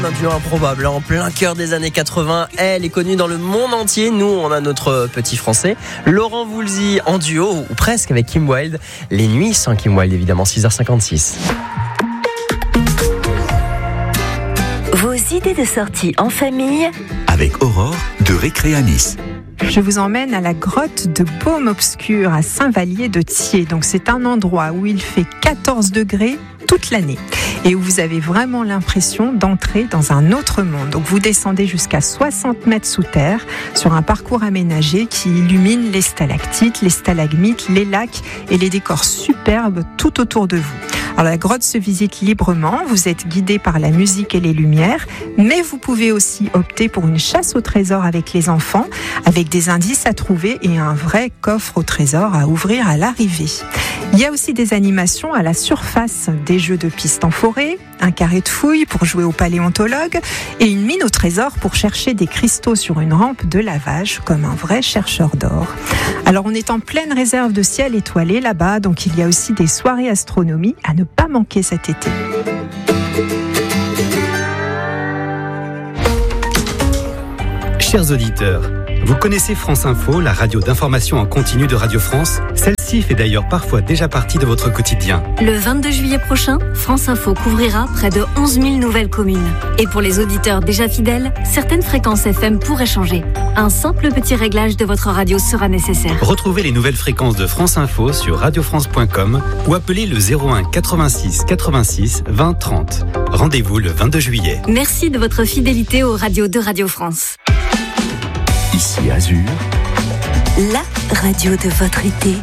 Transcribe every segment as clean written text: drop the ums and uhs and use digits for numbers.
Un duo improbable, en plein cœur des années 80. Elle est connue dans le monde entier. Nous, on a notre petit français, Laurent Voulzy, en duo, ou presque, avec Kim Wilde. Les nuits sans Kim Wilde, évidemment, 6h56. Vos idées de sortie en famille avec Aurore de Récré à Nice. Je vous emmène à la grotte de Baume Obscur à Saint-Vallier de Thiers. Donc c'est un endroit où il fait 14 degrés toute l'année et où vous avez vraiment l'impression d'entrer dans un autre monde. Donc vous descendez jusqu'à 60 mètres sous terre sur un parcours aménagé qui illumine les stalactites, les stalagmites, les lacs et les décors superbes tout autour de vous. Alors la grotte se visite librement, vous êtes guidé par la musique et les lumières, mais vous pouvez aussi opter pour une chasse au trésor avec les enfants, avec des indices à trouver et un vrai coffre au trésor à ouvrir à l'arrivée. Il y a aussi des animations à la surface, des jeux de piste en forêt, un carré de fouilles pour jouer au paléontologue et une mine au trésor pour chercher des cristaux sur une rampe de lavage comme un vrai chercheur d'or. Alors on est en pleine réserve de ciel étoilé là-bas, donc il y a aussi des soirées astronomie à ne pas manquer cet été. Chers auditeurs, vous connaissez France Info, la radio d'information en continu de Radio France? Celle-ci fait d'ailleurs parfois déjà partie de votre quotidien. Le 22 juillet prochain, France Info couvrira près de 11 000 nouvelles communes. Et pour les auditeurs déjà fidèles, certaines fréquences FM pourraient changer. Un simple petit réglage de votre radio sera nécessaire. Retrouvez les nouvelles fréquences de France Info sur radiofrance.com ou appelez le 01 86 86 20 30. Rendez-vous le 22 juillet. Merci de votre fidélité aux radios de Radio France. Ici Azur, la radio de votre été.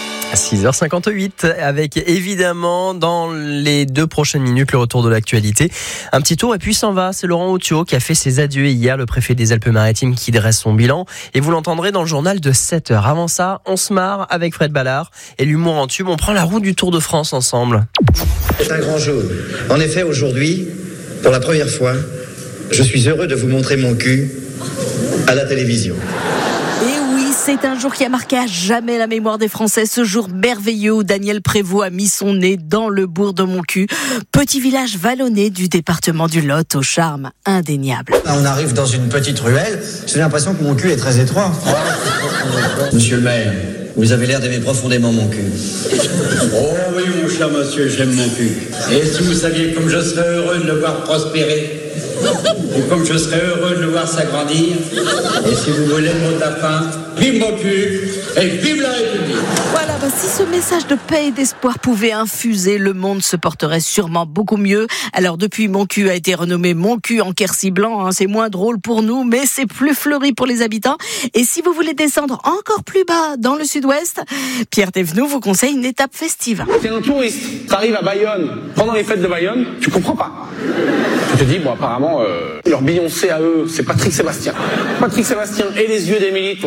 6h58 avec évidemment dans les 2 prochaines minutes le retour de l'actualité. Un petit tour et puis s'en va. C'est Laurent Outiot qui a fait ses adieux hier, le préfet des Alpes-Maritimes qui dresse son bilan. Et vous l'entendrez dans le journal de 7h. Avant ça, on se marre avec Fred Ballard et l'humour en tube. On prend la route du Tour de France ensemble. C'est un grand jour. En effet, aujourd'hui, pour la première fois, je suis heureux de vous montrer mon cul à la télévision. Et oui, c'est un jour qui a marqué à jamais la mémoire des Français, ce jour merveilleux où Daniel Prévost a mis son nez dans le bourg de Montcuq, petit village vallonné du département du Lot au charme indéniable. On arrive dans une petite ruelle, j'ai l'impression que mon cul est très étroit. Monsieur le maire, vous avez l'air d'aimer profondément mon cul. Oh oui, mon cher monsieur, j'aime mon cul. Et si vous saviez comme je serais heureux de le voir prospérer, et comme je serais heureux de le voir s'agrandir, et si vous voulez le mot de la fin, vive mon cul et vive la République. Voilà, si ce message de paix et d'espoir pouvait infuser, le monde se porterait sûrement beaucoup mieux. Alors depuis, mon cul a été renommé Mon cul en Quercy blanc, c'est moins drôle pour nous, mais c'est plus fleuri pour les habitants. Et si vous voulez descendre encore plus bas dans le sud-ouest, Pierre Thévenoud vous conseille une étape festive. T'es un touriste, t'arrives à Bayonne, pendant les fêtes de Bayonne, tu comprends pas. Tu te dis, bon apparemment, leur Beyoncé à eux, c'est Patrick Sébastien. Patrick Sébastien et les yeux d'Émilie.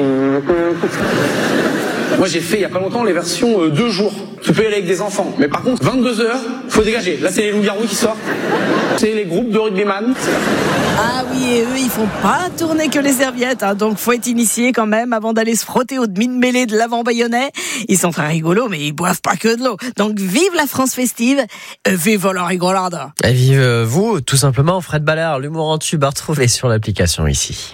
Moi j'ai fait il y a pas longtemps les versions 2 jours. Tu peux y aller avec des enfants. Mais par contre, 22h, faut dégager. Là c'est les loups-garous qui sortent. C'est les groupes de rugbyman. Ah oui, et eux, ils font pas tourner que les serviettes, donc faut être initié quand même avant d'aller se frotter au demi-mêlée de l'avant bayonnais. Ils sont très rigolos, mais ils boivent pas que de l'eau. Donc vive la France festive, vive la rigolade. Et vive vous, tout simplement, Fred Ballard, l'humour en tube à retrouver sur l'application ici.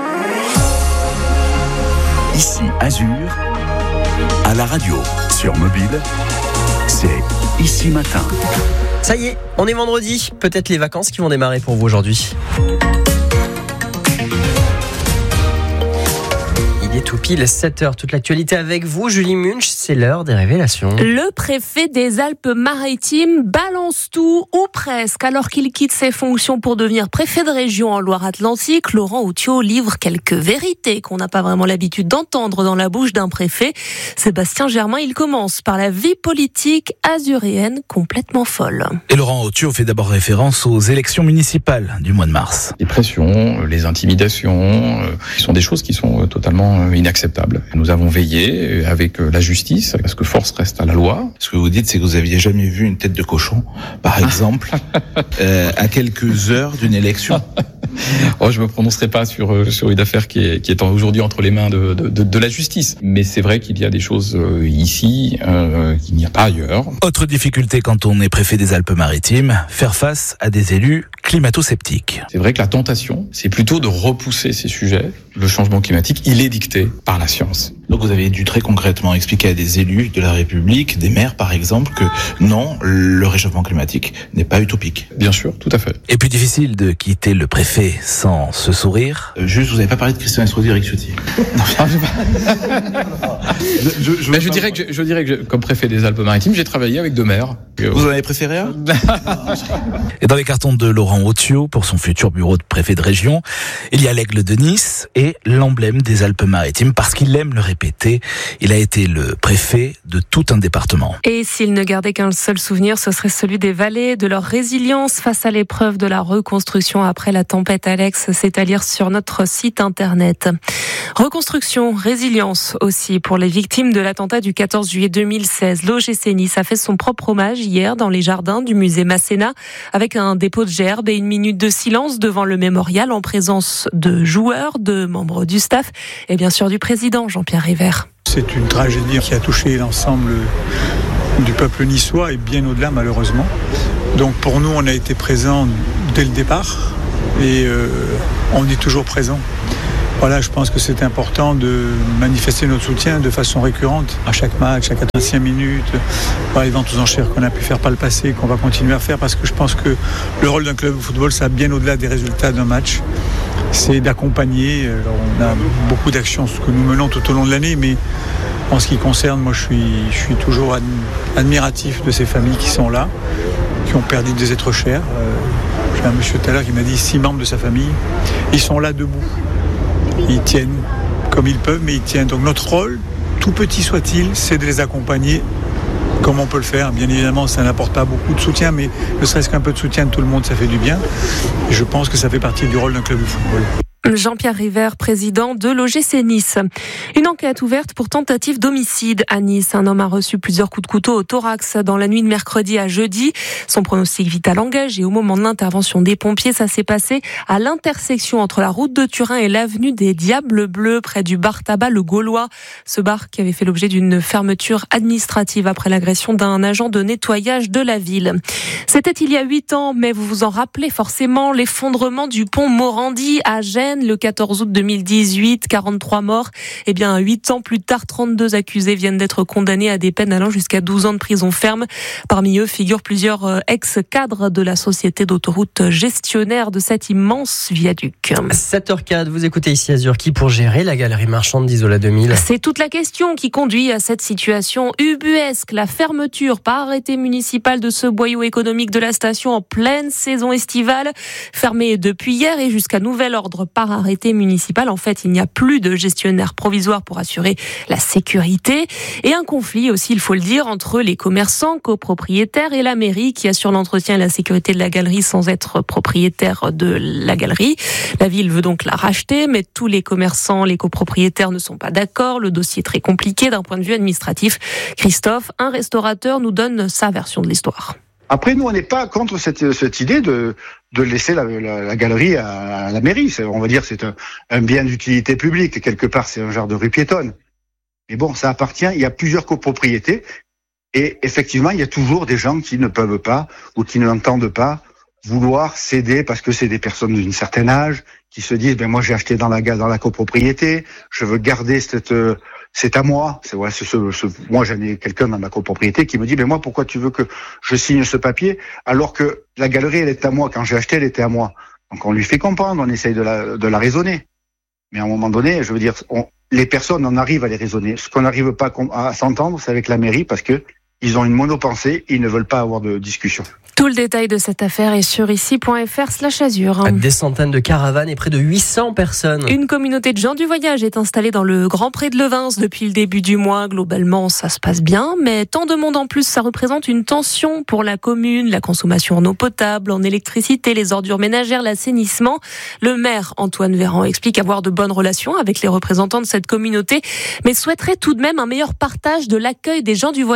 ici Azur, à la radio, sur mobile, c'est Ici Matin. Ça y est, on est vendredi, peut-être les vacances qui vont démarrer pour vous aujourd'hui. Il est tout pile 7h, toute l'actualité avec vous, Julie Munch, c'est l'heure des révélations. Le préfet des Alpes-Maritimes balance tout, ou presque, alors qu'il quitte ses fonctions pour devenir préfet de région en Loire-Atlantique. Laurent Outiot livre quelques vérités qu'on n'a pas vraiment l'habitude d'entendre dans la bouche d'un préfet. Sébastien Germain, il commence par la vie politique azuréenne complètement folle. Et Laurent Outiot fait d'abord référence aux élections municipales du mois de mars. Les pressions, les intimidations, sont des choses qui sont totalement inacceptable. Nous avons veillé avec la justice, parce que force reste à la loi. Ce que vous dites, c'est que vous aviez jamais vu une tête de cochon, par exemple, à quelques heures d'une élection. Oh, je me prononcerai pas sur une affaire qui est aujourd'hui entre les mains de la justice. Mais c'est vrai qu'il y a des choses ici qu'il n'y a pas ailleurs. Autre difficulté quand on est préfet des Alpes-Maritimes, faire face à des élus climato-sceptiques. C'est vrai que la tentation, c'est plutôt de repousser ces sujets. Le changement climatique, il est dicté par la science. Donc vous avez dû très concrètement expliquer à des élus de la République, des maires par exemple, que non, le réchauffement climatique n'est pas utopique. Bien sûr, tout à fait. Et puis difficile de quitter le préfet sans ce sourire. Juste, vous n'avez pas parlé de Christian Estrosi, Eric Ciotti. Je dirais que comme préfet des Alpes-Maritimes, j'ai travaillé avec 2 maires. Vous en avez préféré un? Et dans les cartons de Laurent Otio, pour son futur bureau de préfet de région, il y a l'aigle de Nice et l'emblème des Alpes-Maritimes, parce qu'il aime le répéter, il a été le préfet de tout un département. Et s'il ne gardait qu'un seul souvenir, ce serait celui des Valais, de leur résilience face à l'épreuve de la reconstruction après la tempête Alex. C'est à lire sur notre site internet. Reconstruction, résilience aussi pour les victimes de l'attentat du 14 juillet 2016. L'OGC Nice a fait son propre hommage hier dans les jardins du musée Masséna avec un dépôt de gerbes et une minute de silence devant le mémorial en présence de joueurs, de membres du staff et bien sûr du président Jean-Pierre River. C'est une tragédie qui a touché l'ensemble du peuple niçois et bien au-delà malheureusement. Donc pour nous, on a été présents dès le départ et on est toujours présents. Voilà, je pense que c'est important de manifester notre soutien de façon récurrente à chaque match, à 85 minutes, par les ventes aux enchères qu'on a pu faire par le passé, qu'on va continuer à faire, parce que je pense que le rôle d'un club de football, ça va bien au-delà des résultats d'un match. C'est d'accompagner. Alors, on a beaucoup d'actions que nous menons tout au long de l'année, mais en ce qui concerne, moi, je suis toujours admiratif de ces familles qui sont là, qui ont perdu des êtres chers. J'ai un monsieur tout à l'heure qui m'a dit 6 membres de sa famille, ils sont là debout. Ils tiennent comme ils peuvent, mais ils tiennent. Donc notre rôle, tout petit soit-il, c'est de les accompagner comme on peut le faire. Bien évidemment, ça n'apporte pas beaucoup de soutien, mais ne serait-ce qu'un peu de soutien de tout le monde, ça fait du bien. Et je pense que ça fait partie du rôle d'un club de football. Jean-Pierre River, président de l'OGC Nice. Une enquête ouverte pour tentative d'homicide à Nice. Un homme a reçu plusieurs coups de couteau au thorax dans la nuit de mercredi à jeudi. Son pronostic vital engagé au moment de l'intervention des pompiers. Ça s'est passé à l'intersection entre la route de Turin et l'avenue des Diables Bleus, près du bar tabac Le Gaulois. Ce bar qui avait fait l'objet d'une fermeture administrative après l'agression d'un agent de nettoyage de la ville. C'était il y a 8 ans, mais vous vous en rappelez forcément, l'effondrement du pont Morandi à Gênes. Le 14 août 2018, 43 morts. Eh bien, 8 ans plus tard, 32 accusés viennent d'être condamnés à des peines allant jusqu'à 12 ans de prison ferme. Parmi eux figurent plusieurs ex-cadres de la société d'autoroute gestionnaire de cet immense viaduc. 7h04, vous écoutez ici Azur. Qui pour gérer la galerie marchande d'Isola 2000? C'est toute la question qui conduit à cette situation ubuesque. La fermeture par arrêté municipal de ce boyau économique de la station en pleine saison estivale. Fermée depuis hier et jusqu'à nouvel ordre par arrêté municipal. En fait, il n'y a plus de gestionnaire provisoire pour assurer la sécurité. Et un conflit aussi, il faut le dire, entre les commerçants copropriétaires et la mairie qui assure l'entretien et la sécurité de la galerie sans être propriétaire de la galerie. La ville veut donc la racheter, mais tous les commerçants, les copropriétaires ne sont pas d'accord. Le dossier est très compliqué d'un point de vue administratif. Christophe, un restaurateur, nous donne sa version de l'histoire. Après, nous, on n'est pas contre cette idée de laisser la galerie à la mairie. On va dire que c'est un bien d'utilité publique. Quelque part, c'est un genre de rue piétonne. Mais bon, ça appartient, il y a plusieurs copropriétés. Et effectivement, il y a toujours des gens qui ne peuvent pas ou qui ne l'entendent pas vouloir céder parce que c'est des personnes d'un certain âge qui se disent, moi, j'ai acheté dans la copropriété, je veux garder c'est à moi. Moi, j'en ai quelqu'un dans ma copropriété qui me dit, moi, pourquoi tu veux que je signe ce papier alors que la galerie, elle est à moi. Quand j'ai acheté, elle était à moi. Donc, on lui fait comprendre, on essaye de la raisonner. Mais à un moment donné, je veux dire, les personnes, on arrive à les raisonner. Ce qu'on n'arrive pas à s'entendre, c'est avec la mairie parce que ils ont une monopensée, ils ne veulent pas avoir de discussion. Tout le détail de cette affaire est sur ici.fr/Azur. Des centaines de caravanes et près de 800 personnes. Une communauté de gens du voyage est installée dans le Grand Pré de Levins depuis le début du mois. Globalement, ça se passe bien, mais tant de monde en plus, ça représente une tension pour la commune. La consommation en eau potable, en électricité, les ordures ménagères, l'assainissement. Le maire, Antoine Véran, explique avoir de bonnes relations avec les représentants de cette communauté, mais souhaiterait tout de même un meilleur partage de l'accueil des gens du voyage dans les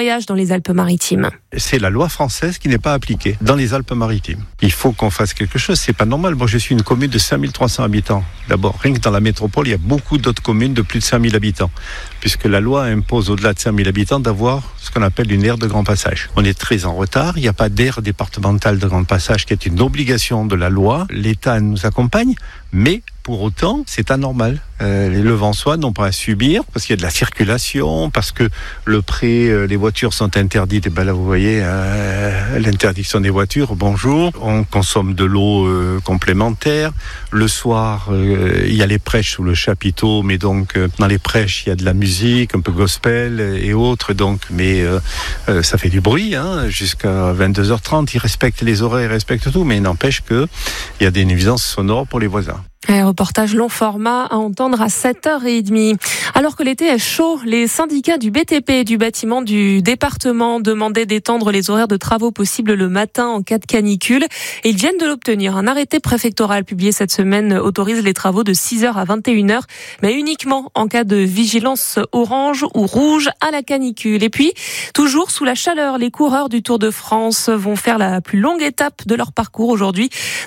les Alpes-Maritimes. C'est la loi française qui n'est pas appliquée dans les Alpes-Maritimes. Il faut qu'on fasse quelque chose, c'est pas normal. Moi, je suis une commune de 5300 habitants. D'abord, rien que dans la métropole, il y a beaucoup d'autres communes de plus de 5000 habitants, puisque la loi impose au-delà de 5000 habitants d'avoir ce qu'on appelle une aire de grand passage. On est très en retard, il n'y a pas d'aire départementale de grand passage qui est une obligation de la loi. L'État nous accompagne, mais pour autant, c'est anormal. Les Levançois n'ont pas à subir parce qu'il y a de la circulation, parce que les voitures sont interdites. Et ben là, vous voyez, l'interdiction des voitures, bonjour. On consomme de l'eau complémentaire. Le soir, il y a les prêches sous le chapiteau, mais donc dans les prêches, il y a de la musique, un peu gospel et autres. Donc, mais ça fait du bruit jusqu'à 22h30. Ils respectent les horaires, ils respectent tout, mais il n'empêche qu'il y a des nuisances sonores pour les voisins. Un reportage long format à entendre à 7h30. Alors que l'été est chaud, les syndicats du BTP et du bâtiment du département demandaient d'étendre les horaires de travaux possibles le matin en cas de canicule. Et ils viennent de l'obtenir. Un arrêté préfectoral publié cette semaine autorise les travaux de 6h à 21h, mais uniquement en cas de vigilance orange ou rouge à la canicule. Et puis, toujours sous la chaleur, les coureurs du Tour de France vont faire la plus longue étape de leur parcours aujourd'hui.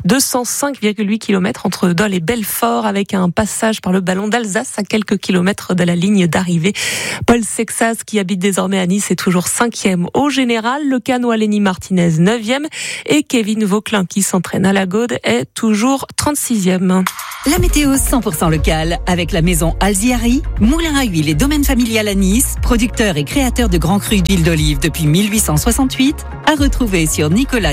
205,8 km entre Dole et Belfort, avec un passage par le ballon d'Alsace à quelques kilomètres de la ligne d'arrivée. Paul Sexas, qui habite désormais à Nice, est toujours 5e au général. Le Canois Lenny Martinez 9e et Kevin Vauquelin, qui s'entraîne à la Gaude, est toujours 36e. La météo 100% locale avec la maison Alziari, moulin à huile et domaine familial à Nice, producteur et créateur de grands crus d'huile d'olive depuis 1868, à retrouver sur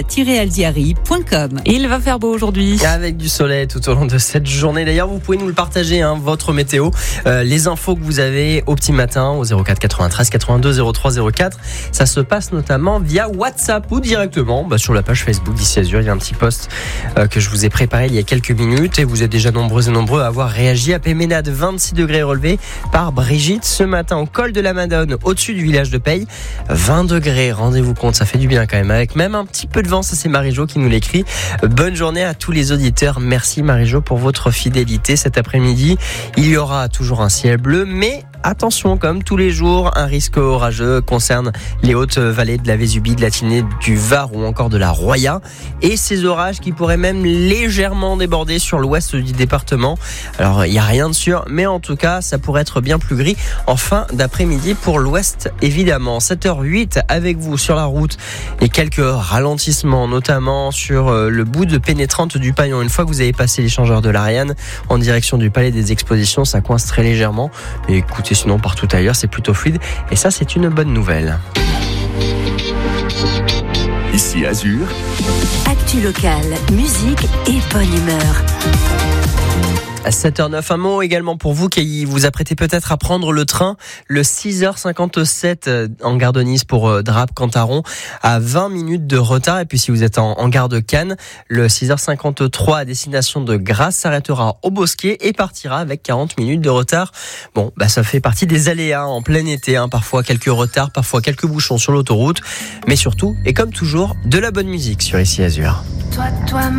nicolas-alziari.com. Il va faire beau aujourd'hui. Avec du soleil tout au long de cette journée. D'ailleurs, vous pouvez nous le partager, votre météo. Les infos que vous avez au petit matin au 04 93 82 03 04. Ça se passe notamment via WhatsApp ou directement sur la page Facebook d'Ici Azur. Il y a un petit post que je vous ai préparé il y a quelques minutes et vous êtes déjà nombreux et nombreux à avoir réagi. À Péménade, 26 degrés relevés par Brigitte ce matin au col de la Madone, au-dessus du village de Peille. 20 degrés, rendez-vous compte, ça fait du bien quand même. Avec même un petit peu de vent, ça c'est Marie-Jo qui nous l'écrit. Bonne journée à tous les auditeurs. Merci Marie-Jo pour votre fidélité. Cet après-midi, il y aura toujours un ciel bleu, mais attention, comme tous les jours, un risque orageux concerne les hautes vallées de la Vésubie, de la Tinée, du Var ou encore de la Roya. Et ces orages qui pourraient même légèrement déborder sur l'ouest du département. Alors, il n'y a rien de sûr, mais en tout cas, ça pourrait être bien plus gris en fin d'après-midi pour l'ouest, évidemment. 7h08 avec vous sur la route et quelques ralentissements, notamment sur le bout de pénétrante du Paillon. Une fois que vous avez passé l'échangeur de l'Ariane en direction du Palais des Expositions, ça coince très légèrement. Et écoutez, sinon partout ailleurs c'est plutôt fluide et ça c'est une bonne nouvelle. Ici Azur. Actu locale, musique et bonne humeur. À 7h09, un mot également pour vous qui vous apprêtez peut-être à prendre le train, le 6h57 en gare de Nice pour Drape-Cantaron, à 20 minutes de retard. Et puis si vous êtes en gare de Cannes, le 6h53 à destination de Grasse s'arrêtera au Bosquet et partira avec 40 minutes de retard. Bon, ça fait partie des aléas en plein été, parfois quelques retards, parfois quelques bouchons sur l'autoroute, mais surtout, et comme toujours, de la bonne musique sur Ici Azur. Toi,